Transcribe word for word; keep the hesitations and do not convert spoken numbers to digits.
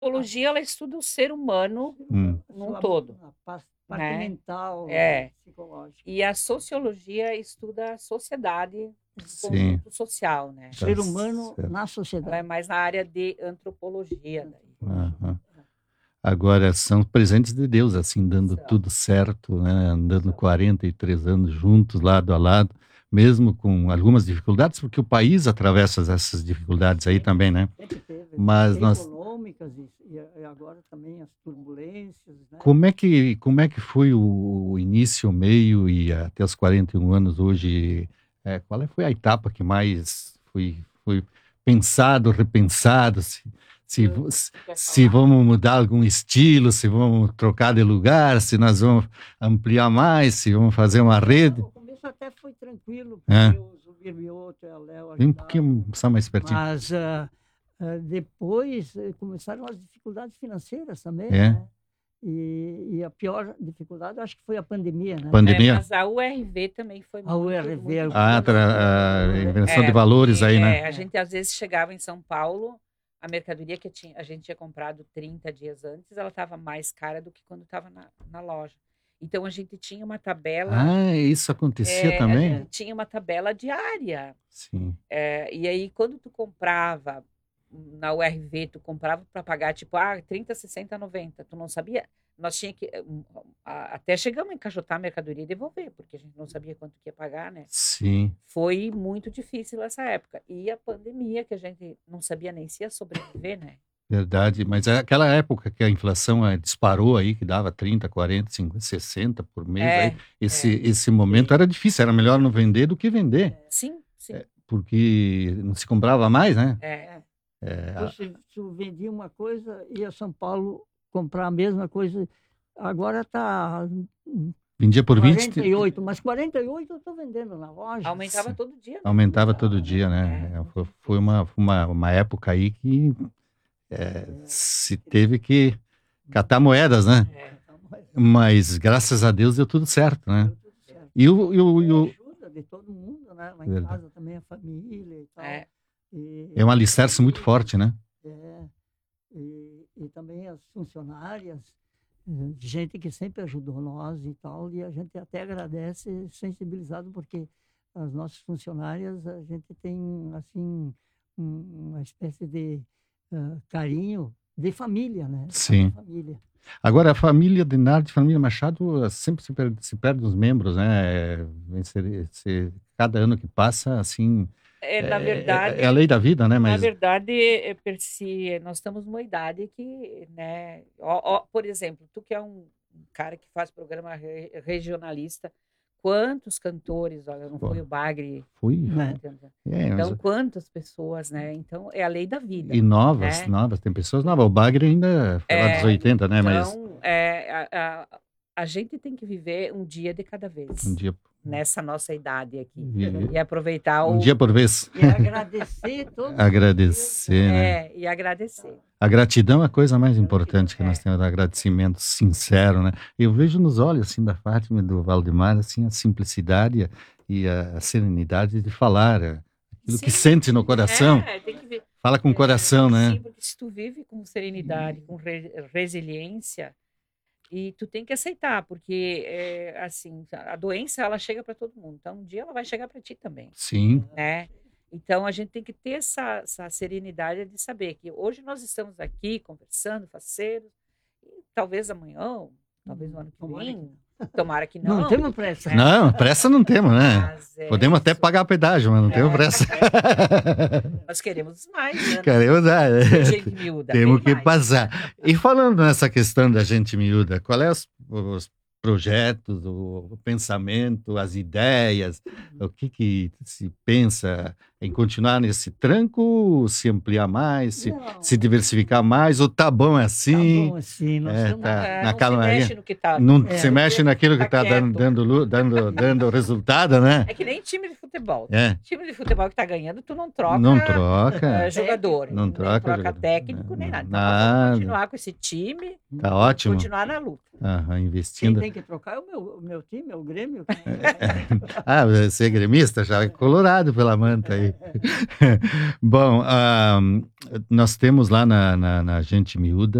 Psicologia, ela estuda o ser humano Hum. num Sua todo, a parte parte né. mental, É. psicológica. E a sociologia estuda a sociedade, o Sim. conjunto social, né. O Tá ser humano certo. na Ela é sociedade. mais na área de antropologia daí. Aham. Agora são presentes de Deus, assim, dando São. tudo certo, né, andando São. quarenta e três anos juntos, lado a lado, mesmo com algumas dificuldades, porque o país atravessa essas dificuldades aí também, né. Sempre teve, Mas nós econômicas e e agora também as turbulências, né. Como é que como é que foi o o início, o meio e até os quarenta e um anos hoje, eh, qual é foi a etapa que mais foi foi pensado, repensado, se se Hum, vo se tu quer se falar? vamos mudar algum estilo, se vamos trocar de lugar, se nós vamos ampliar mais, se vamos fazer uma rede? O começo até foi tranquilo, Hã. porque o Zubir Mioto e a Léo Vem um ajudavam, pouquinho só mais pertinho. mas, hã, hã, depois começaram as dificuldades financeiras também, É. né. E e a pior dificuldade eu acho que foi a pandemia, né. É, Pandemia? mas a U R V também foi A muito, U R V, muito Ah, difícil. tra a invenção de É, valores porque, aí, né. eh, a gente às vezes chegava em São Paulo, a mercadoria que tinha a gente tinha comprado trinta dias antes, ela estava mais cara do que quando estava na na loja. Então a gente tinha uma tabela Ah, isso acontecia eh, a também? gente tinha uma tabela diária. Sim. Eh, e aí quando tu comprava na U R V, tu comprava para pagar tipo, ah, trinta, sessenta, noventa, tu não sabia nós tinha que a até chegamos a encaixotar a mercadoria e devolver, porque a gente não sabia quanto que ia pagar, né. Sim. Foi muito difícil essa época. E a pandemia que a gente não sabia nem se ia sobreviver, né. Verdade, mas é aquela época que a inflação, eh, disparou aí, que dava trinta, quarenta, cinquenta, sessenta por mês aí, É, esse é. esse momento era difícil, era melhor não vender do que vender. Sim, sim. Eh, porque não se comprava mais, né. É. Eh, a Você tu vendia uma coisa, ia a São Paulo comprar a mesma coisa, agora tá Vendia por vinte quarenta e oito, mas quarenta e oito eu estou vendendo na loja. Aumentava todo dia, né. Aumentava todo dia, É, né. muito Fo foi difícil. uma uma uma época aí que, eh, se teve que catar moedas, né. É. Mas graças a Deus deu tudo certo, né. Deu tudo certo. E o e o e Com a o ajuda de todo mundo, né, lá em Verdade. casa também a família e tal. É. E É um alicerce muito forte, né. É. E e também as funcionárias, gente que sempre ajudou nós e tal, e a gente até agradece sensibilizado, porque as nossas funcionárias, a gente tem, assim, um uma espécie de, hã, carinho de família, né, Sim. família. Agora a família Dinardi, família Machado, sempre se perde se perde os membros, né, vencer se cada ano que passa, assim, É, na é verdade é a lei da vida, né, na mas verdade, eh, Percy, nós estamos numa idade que, né, ó ó, por exemplo, tu que é um cara que faz programa re regionalista, quantos cantores, olha, não foi o Bagre Fui. Né. É, mas então quantas pessoas, né, então é a lei da vida, E novas, né. novas, tem pessoas novas, o Bagre ainda foi lá dos É, oitenta, né, mas então, eh, a a a gente tem que viver um dia de cada vez, Um dia nessa nossa idade aqui, Viver e aproveitar um o dia por vez. E agradecer todos os dias. Agradecer, né. É, e agradecer. A gratidão é a coisa mais importante que nós temos, agradecimento sincero, né. Eu vejo nos olhos, assim, da Fátima e do Waldemar, assim, a simplicidade e a serenidade de falar aquilo que Sim. sente no coração. É, tem que ver. Fala com o coração, né. Sim, porque se tu vive com serenidade, com re resiliência, e tu tem que aceitar, porque, eh, assim, a doença ela chega para todo mundo, então um dia ela vai chegar para ti também, Sim. né. Então a gente tem que ter essa essa serenidade de saber que hoje nós estamos aqui conversando, faceiros, e talvez amanhã, talvez no ano que vem, tomara que não. Não temos pressa. Não, pressa não temos, né. Mas é Podemos até isso. pagar pedágio, mas não temos É, pressa. é. Nós queremos mais anos Queremos, é. de gente miúda, Temos bem que mais. passar. E falando nessa questão da gente miúda, qual é os os projetos, o pensamento, as ideias, o que que se pensa em continuar nesse tranco, se ampliar mais, se Não. se diversificar mais, ou tá bom Tá assim? bom assim, nós É, estamos tá É, na não se calmaria. mexe no que tá Não É. se mexe naquilo que tá tá dando quieto. dando lu dando dando resultado, né. É que nem time de futebol, É. time de futebol que tá ganhando, tu não troca, Não troca. eh, jogador, Não nem troca troca jogador. técnico, nem nada. Então nós Nada. vamos continuar com esse time, Tá ótimo. continuar na luta. Aham, Quem investindo. tem que trocar é o meu o meu time, é o Grêmio. Ah, você é gremista? Já é colorado pela manta aí. Bom, ah, nós temos lá na, na, na Gente Miúda